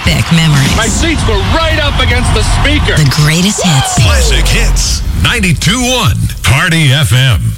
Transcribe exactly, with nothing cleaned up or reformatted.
Epic memories. My seats were right up against the speaker. The greatest hits. Classic hits. ninety-two point one Party F M.